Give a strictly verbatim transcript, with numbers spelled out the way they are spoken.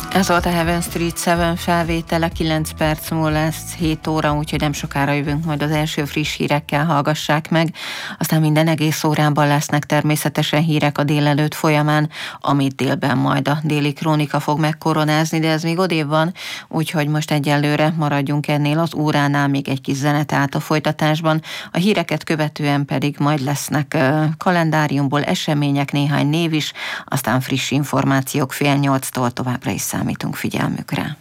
Ez volt a Heaven Street hét felvétele, kilenc perc múlva lesz hét óra, úgyhogy nem sokára jövünk majd az első friss hírekkel, hallgassák meg. Aztán minden egész órában lesznek természetesen hírek a délelőtt folyamán, amit délben majd a Déli Krónika fog megkoronázni, de ez még odébb van, úgyhogy most egyelőre maradjunk ennél az óránál, még egy kis zenet át a folytatásban. A híreket követően pedig majd lesznek kalendáriumból események, néhány név is, aztán friss információk fél nyolctól. Továbbra is számítunk figyelmükre.